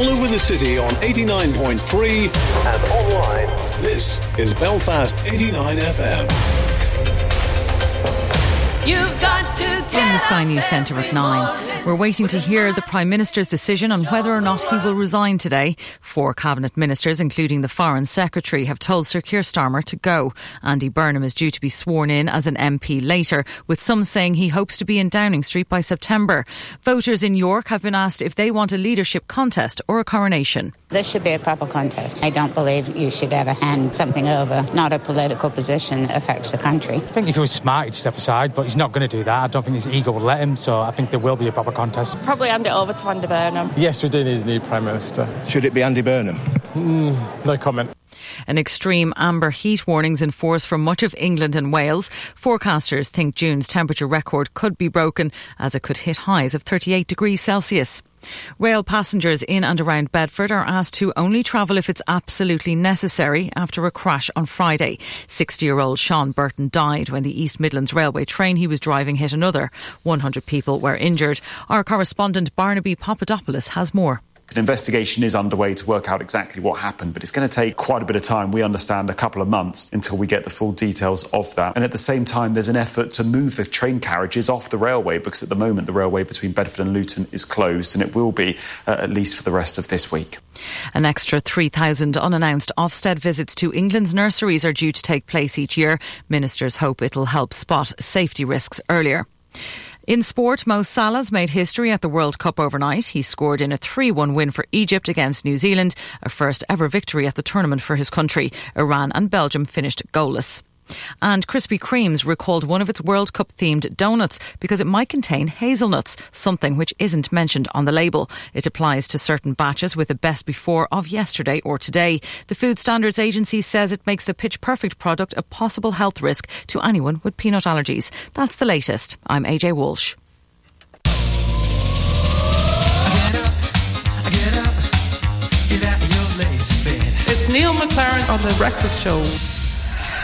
all over the city on 89.3 and online. This is Belfast 89 FM. You've got to get From the Sky News Centre at 9. We're waiting to hear the Prime Minister's decision on whether or not he will resign today. 4 Cabinet Ministers, including the Foreign Secretary, have told Sir Keir Starmer to go. Andy Burnham is due to be sworn in as an MP later, with some saying he hopes to be in Downing Street by September. Voters in York have been asked if they want a leadership contest or a coronation. This should be a proper contest. I don't believe you should ever hand something over. Not a political position that affects the country. I think if he was smart, he'd step aside, but he's not going to do that. I don't think his ego will let him, so I think there will be a proper contest. Probably hand it over to Andy Burnham. Yes, we do need a new Prime Minister. Should it be Andy Burnham? No comment. An extreme amber heat warnings in force for much of England and Wales. Forecasters think June's temperature record could be broken as it could hit highs of 38 degrees Celsius. Rail passengers in and around Bedford are asked to only travel if it's absolutely necessary after a crash on Friday. 60-year-old Sean Burton died when the East Midlands Railway train he was driving hit another. 100 people were injured. Our correspondent Barnaby Papadopoulos has more. An investigation is underway to work out exactly what happened, but it's going to take quite a bit of time. We understand a couple of months until we get the full details of that. And at the same time, there's an effort to move the train carriages off the railway because at the moment the railway between Bedford and Luton is closed, and it will be at least for the rest of this week. An extra 3,000 unannounced Ofsted visits to England's nurseries are due to take place each year. Ministers hope it'll help spot safety risks earlier. In sport, Mo Salah's made history at the World Cup overnight. He scored in a 3-1 win for Egypt against New Zealand, a first ever victory at the tournament for his country. Iran and Belgium finished goalless. And Krispy Kreme's recalled one of its World Cup themed donuts because it might contain hazelnuts, something which isn't mentioned on the label. It applies to certain batches with a best before of yesterday or today. The Food Standards Agency says it makes the pitch perfect product a possible health risk to anyone with peanut allergies. That's the latest. I'm AJ Walsh. It's Neil McLaren on The Breakfast Show.